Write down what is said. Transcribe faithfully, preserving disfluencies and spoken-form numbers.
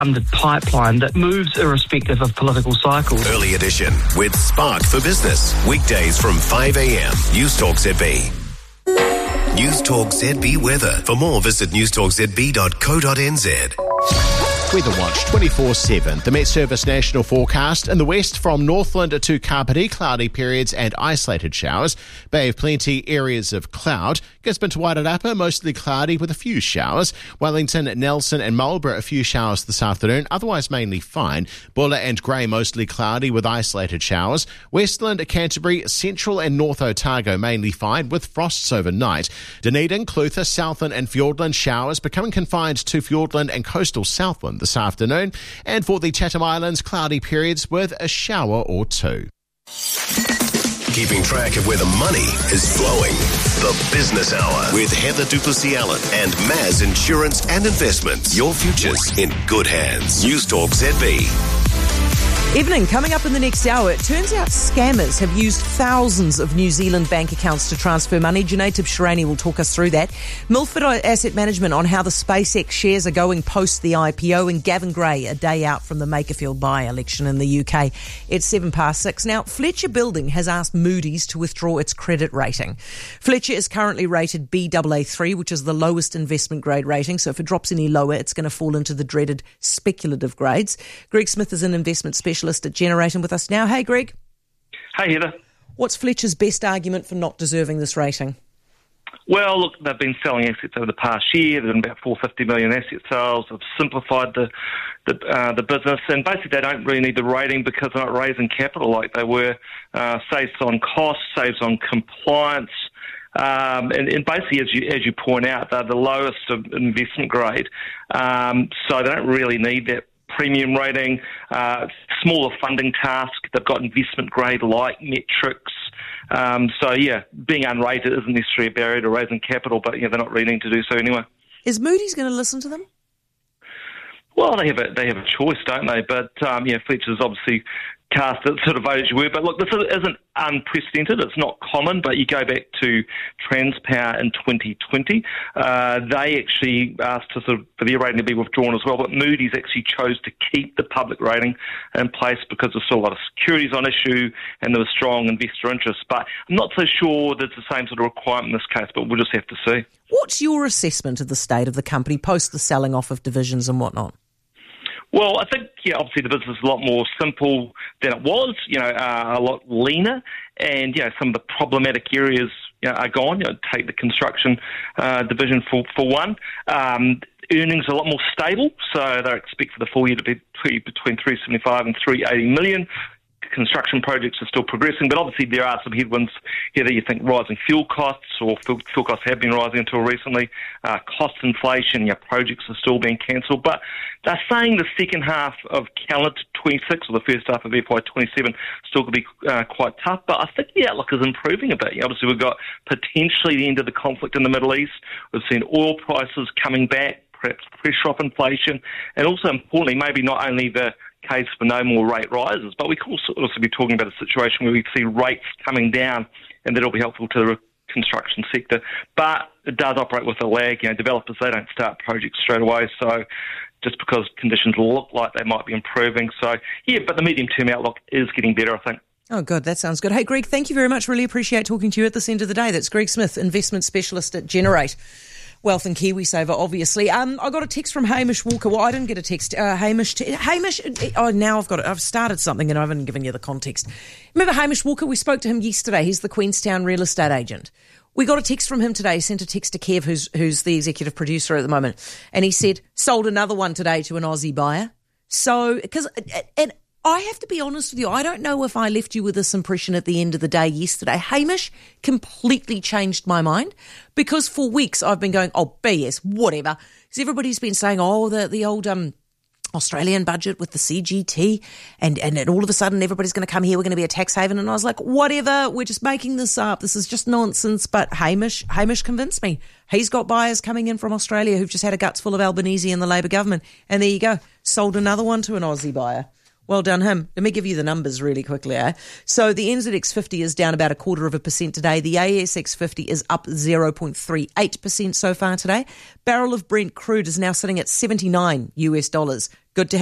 funded pipeline that moves irrespective of political cycles. Early Edition with Spark for Business. Weekdays from five a.m. News Talk Z B. News Talk Z B weather. For more, visit news talk z b dot co dot n z. Weather Watch twenty-four seven. The Met Service national forecast in the west from Northland to Kapiti, cloudy periods and isolated showers. Bay of Plenty, areas of cloud. Gisborne to Wairarapa, mostly cloudy with a few showers. Wellington, Nelson and Marlborough, a few showers this afternoon, otherwise mainly fine. Bulla and Grey, mostly cloudy with isolated showers. Westland, Canterbury, Central and North Otago, mainly fine with frosts overnight. Dunedin, Clutha, Southland and Fiordland, showers becoming confined to Fiordland and coastal Southland this afternoon. And for the Chatham Islands, cloudy periods with a shower or two. Keeping track of where the money is flowing. The Business Hour with Heather Duplessis-Allen and Maz Insurance and Investments. Your future's in good hands. News Talk Z B. Evening, coming up in the next hour, it turns out scammers have used thousands of New Zealand bank accounts to transfer money. Junaid Tibshirani will talk us through that. Milford Asset Management on how the SpaceX shares are going post the I P O, and Gavin Gray a day out from the Makerfield by-election in the U K. It's seven past six. Now, Fletcher Building has asked Moody's to withdraw its credit rating. Fletcher is currently rated B A A three, which is the lowest investment grade rating, so if it drops any lower, it's going to fall into the dreaded speculative grades. Greg Smith is an investment specialist at Generation with us now. Hey, Greg. Hey, Heather. What's Fletcher's best argument for not deserving this rating? Well, look, they've been selling assets over the past year. There's been about four hundred fifty million asset sales. They've simplified the the, uh, the business, and basically they don't really need the rating because they're not raising capital like they were. Uh, saves on costs, saves on compliance. Um, and, and basically, as you as you point out, they're the lowest of investment grade. Um, so they don't really need that premium rating, uh, smaller funding task. They've got investment grade like metrics. Um, so yeah, being unrated isn't necessarily a barrier to raising capital, but yeah, they're not really needing to do so anyway. Is Moody's going to listen to them? Well, they have a they have a choice, don't they? But um, yeah, Fletcher's obviously cast it sort of vote as you were. But look, this isn't unprecedented. It's not common. But you go back to Transpower in twenty twenty. Uh, they actually asked to sort of, for their rating to be withdrawn as well. But Moody's actually chose to keep the public rating in place because there's still a lot of securities on issue and there was strong investor interest. But I'm not so sure that it's the same sort of requirement in this case. But we'll just have to see. What's your assessment of the state of the company post the selling off of divisions and whatnot? Well, I think, yeah, obviously the business is a lot more simple than it was, you know, uh, a lot leaner, and, you know, some of the problematic areas, you know, are gone. You know, take the construction uh, division for, for one. Um, earnings are a lot more stable, so they expect for the full year to be between three seventy-five and three eighty million. Construction projects are still progressing, but obviously there are some headwinds here that you think rising fuel costs, or fuel, fuel costs have been rising until recently, uh, cost inflation, yeah, projects are still being cancelled, but they're saying the second half of calendar twenty-six or the first half of F Y twenty-seven still could be uh, quite tough, but I think the outlook is improving a bit. Yeah, obviously we've got potentially the end of the conflict in the Middle East. We've seen oil prices coming back, perhaps pressure off inflation, and also importantly, maybe not only the case for no more rate rises, but we could also be talking about a situation where we see rates coming down, and that'll be helpful to the construction sector. But it does operate with a lag. You know, developers, they don't start projects straight away, so just because conditions look like they might be improving. So, yeah, but the medium-term outlook is getting better, I think. Oh, good. That sounds good. Hey, Greg, thank you very much. Really appreciate talking to you at this end of the day. That's Greg Smith, investment specialist at Generate Wealth and KiwiSaver, obviously. Um, I got a text from Hamish Walker. Well, I didn't get a text. Uh, Hamish, t- Hamish. Oh, now I've got it. I've started something and I haven't given you the context. Remember Hamish Walker? We spoke to him yesterday. He's the Queenstown real estate agent. We got a text from him today. He sent a text to Kev, who's who's the executive producer at the moment, and he said sold another one today to an Aussie buyer. So, because and. I have to be honest with you, I don't know if I left you with this impression at the end of the day yesterday. Hamish completely changed my mind, because for weeks I've been going, oh, B S, whatever. Because everybody's been saying, oh, the, the old um, Australian budget with the C G T, and, and and all of a sudden everybody's going to come here, we're going to be a tax haven. And I was like, whatever, we're just making this up. This is just nonsense. But Hamish, Hamish convinced me. He's got buyers coming in from Australia who've just had a guts full of Albanese and the Labor government. And there you go, sold another one to an Aussie buyer. Well done him. Let me give you the numbers really quickly. Eh? So the N Z X fifty is down about a quarter of a percent today. The A S X fifty is up zero point three eight percent so far today. Barrel of Brent crude is now sitting at seventy-nine US dollars. Good to